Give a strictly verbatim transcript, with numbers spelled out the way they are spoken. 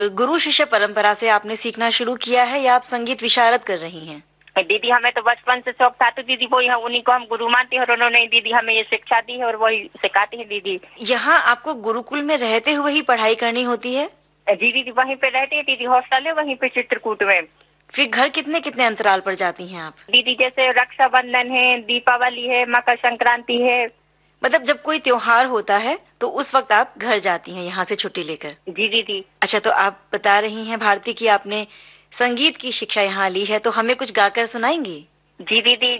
गुरु शिष्य परंपरा से आपने सीखना शुरू किया है या आप संगीत विशारद कर रही हैं? दीदी हमें तो बचपन से शौक था, तो दीदी वही उन्हीं को हम गुरु मानते हैं और उन्होंने दीदी हमें ये शिक्षा दी है और वही सिखाती है दीदी। यहाँ आपको गुरुकुल में रहते हुए ही पढ़ाई करनी होती है? जी दीदी वहीं पे रहती है दीदी, हॉस्टल है वहीं पे चित्रकूट में। फिर घर कितने कितने अंतराल पर जाती हैं आप? दीदी जैसे रक्षाबंधन है, दीपावली है, मकर संक्रांति है। मतलब जब कोई त्योहार होता है तो उस वक्त आप घर जाती हैं यहाँ से छुट्टी लेकर? जी दीदी। अच्छा, तो आप बता रही हैं भारती कि आपने संगीत की शिक्षा यहाँ ली है, तो हमें कुछ गाकर सुनाएंगी? जी दीदी।